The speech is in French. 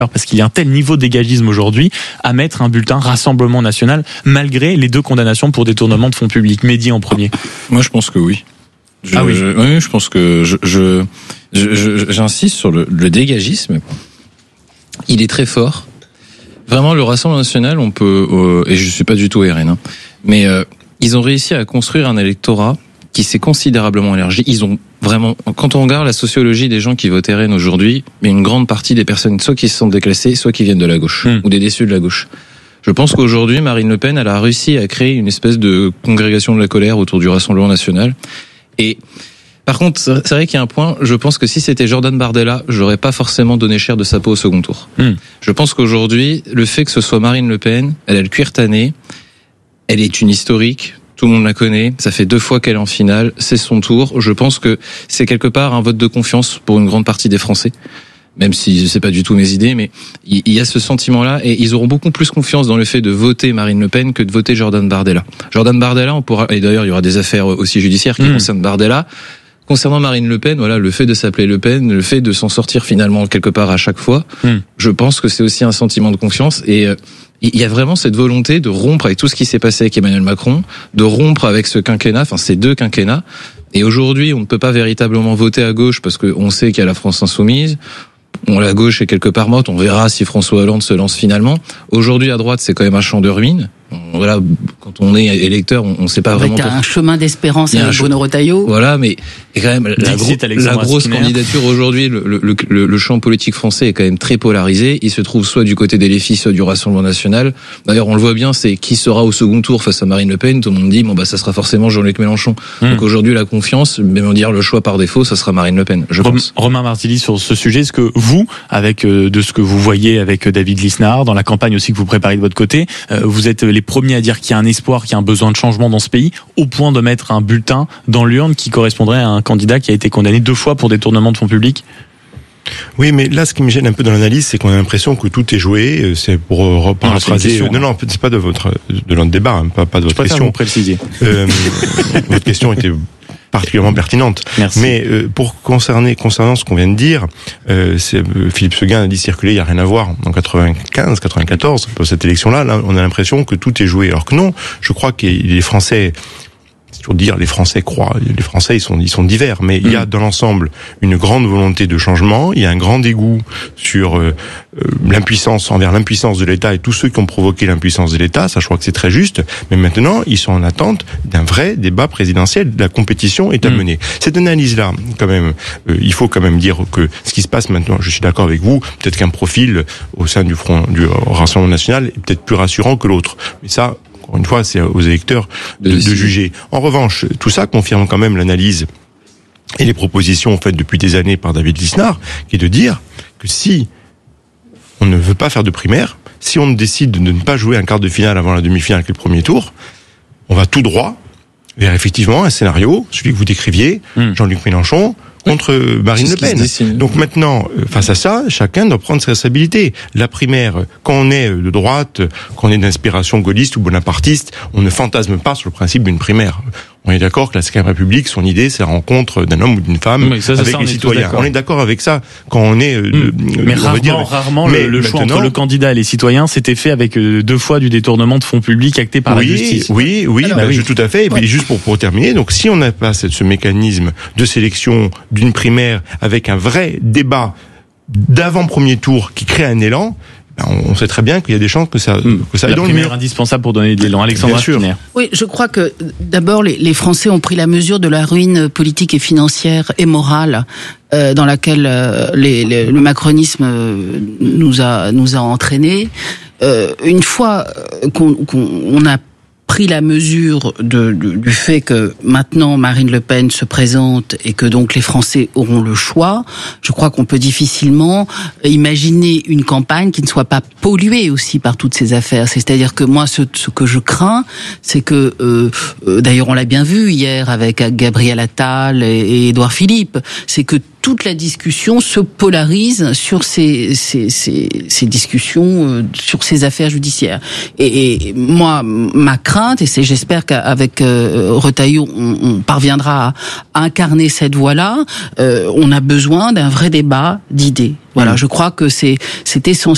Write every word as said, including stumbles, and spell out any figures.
parce qu'il y a un tel niveau de dégagisme aujourd'hui à mettre un bulletin Rassemblement National malgré les deux condamnations pour détournement de fonds publics. Mehdi en premier. Moi je pense que oui. Je, ah oui. Je, oui, je pense que je, je, je, je j'insiste sur le, le dégagisme. Il est très fort. Vraiment, le Rassemblement National, on peut, euh, et je suis pas du tout R N, hein, mais euh, ils ont réussi à construire un électorat qui s'est considérablement élargi. Ils ont vraiment, quand on regarde la sociologie des gens qui votent R N aujourd'hui, mais une grande partie des personnes, soit qui se sont déclassées, soit qui viennent de la gauche, mmh. ou des déçus de la gauche. Je pense qu'aujourd'hui, Marine Le Pen, elle a réussi à créer une espèce de congrégation de la colère autour du Rassemblement National. Et par contre, c'est vrai qu'il y a un point, je pense que si c'était Jordan Bardella, j'aurais pas forcément donné cher de sa peau au second tour. Mmh. Je pense qu'aujourd'hui, le fait que ce soit Marine Le Pen, elle a le cuir tanné, elle est une historique, tout le monde la connaît, ça fait deux fois qu'elle est en finale, c'est son tour. Je pense que c'est quelque part un vote de confiance pour une grande partie des Français, même si c'est pas du tout mes idées, mais il y a ce sentiment-là, et ils auront beaucoup plus confiance dans le fait de voter Marine Le Pen que de voter Jordan Bardella. Jordan Bardella, on pourra, et d'ailleurs il y aura des affaires aussi judiciaires qui mmh. concernent Bardella. Concernant Marine Le Pen, voilà, le fait de s'appeler Le Pen, le fait de s'en sortir finalement quelque part à chaque fois, mmh. je pense que c'est aussi un sentiment de confiance, et euh, il y a vraiment cette volonté de rompre avec tout ce qui s'est passé avec Emmanuel Macron, de rompre avec ce quinquennat, enfin ces deux quinquennats. Et aujourd'hui, on ne peut pas véritablement voter à gauche parce qu'on sait qu'il y a la France insoumise. Bon, la gauche est quelque part morte. On verra si François Hollande se lance finalement. Aujourd'hui, à droite, c'est quand même un champ de ruines. Voilà, quand on est électeur, on ne sait pas avec vraiment. Avec un pour... chemin d'espérance avec Bruno Retailleau. Voilà, mais quand même la, gros, la grosse Skinner. candidature aujourd'hui, le, le, le, le champ politique français est quand même très polarisé. Il se trouve soit du côté des L F I, soit du Rassemblement National. D'ailleurs, on le voit bien, c'est qui sera au second tour face à Marine Le Pen. Tout le monde dit bon bah ça sera forcément Jean-Luc Mélenchon. Mmh. Donc aujourd'hui, la confiance, même dire le choix par défaut, ça sera Marine Le Pen. Je Rom- pense. Romain Martilly, sur ce sujet, est-ce que vous, avec euh, de ce que vous voyez avec David Lisnard, dans la campagne aussi que vous préparez de votre côté, euh, vous êtes les premiers à dire qu'il y a un espoir, qu'il y a un besoin de changement dans ce pays, au point de mettre un bulletin dans l'urne qui correspondrait à un candidat qui a été condamné deux fois pour détournement de fonds publics? Oui, mais là, ce qui me gêne un peu dans l'analyse, c'est qu'on a l'impression que tout est joué. C'est pour reparler. Non, non, c'est pas de votre de notre débat, hein, pas, pas de votre question. Vous préciser. Euh, votre question était particulièrement pertinente. Merci. Mais euh, pour concerner concernant ce qu'on vient de dire, euh, c'est, euh, Philippe Seguin a dit circuler, il y a rien à voir. En quatre-vingt-quinze, quatre-vingt-quatorze, pour cette élection-là, là, on a l'impression que tout est joué. Alors que non, je crois que les Français. C'est toujours dire les Français croient, les Français ils sont ils sont divers, mais mmh. il y a dans l'ensemble une grande volonté de changement, il y a un grand dégoût sur euh, l'impuissance envers l'impuissance de l'État et tous ceux qui ont provoqué l'impuissance de l'État, ça je crois que c'est très juste, mais maintenant ils sont en attente d'un vrai débat présidentiel, la compétition est à mmh. mener. Cette analyse-là, quand même, euh, il faut quand même dire que ce qui se passe maintenant, je suis d'accord avec vous, peut-être qu'un profil au sein du Front du Rassemblement National est peut-être plus rassurant que l'autre, mais ça encore une fois, c'est aux électeurs de, de, de juger. En revanche, tout ça confirme quand même l'analyse et les propositions faites depuis des années par David Lisnard, qui est de dire que si on ne veut pas faire de primaire, si on décide de ne pas jouer un quart de finale avant la demi-finale, qui est le premier tour, on va tout droit vers effectivement un scénario, celui que vous décriviez, mmh. Jean-Luc Mélenchon, contre Marine Le Pen. Donc maintenant, face à ça, chacun doit prendre ses responsabilités. La primaire, quand on est de droite, quand on est d'inspiration gaulliste ou bonapartiste, on ne fantasme pas sur le principe d'une primaire. On est d'accord que la cinquième République, son idée, c'est la rencontre d'un homme ou d'une femme ça, avec ça, les citoyens. On est d'accord avec ça quand on est... Euh, mmh. Mais on rarement, va dire, rarement mais le, le choix entre le candidat et les citoyens s'était fait avec euh, deux fois du détournement de fonds publics acté par oui, la justice. Oui, oui, Alors, bah, oui. Je, tout à fait. Et puis ouais. juste pour, pour terminer, donc si on n'a pas ce, ce mécanisme de sélection d'une primaire avec un vrai débat d'avant premier tour qui crée un élan, on sait très bien qu'il y a des chances que ça, mmh. que ça aille dans le mur. La primaire indispensable pour donner de l'élan. Alexandra Skinner. Oui, je crois que d'abord les, les Français ont pris la mesure de la ruine politique et financière et morale euh, dans laquelle euh, les, les, le macronisme nous a nous a entraînés. Euh, une fois qu'on, qu'on on a pris la mesure de, de, du fait que maintenant Marine Le Pen se présente et que donc les Français auront le choix, je crois qu'on peut difficilement imaginer une campagne qui ne soit pas polluée aussi par toutes ces affaires. C'est-à-dire que moi, ce, ce que je crains, c'est que, euh, euh, d'ailleurs on l'a bien vu hier avec Gabriel Attal et, et Édouard Philippe, c'est que toute la discussion se polarise sur ces, ces, ces, ces discussions, euh, sur ces affaires judiciaires. Et, et moi, ma crainte, et c'est j'espère qu'avec euh, Retailleau, on, on parviendra à incarner cette voie-là, euh, on a besoin d'un vrai débat d'idées. Voilà, mmh. je crois que c'est, c'est essentiel.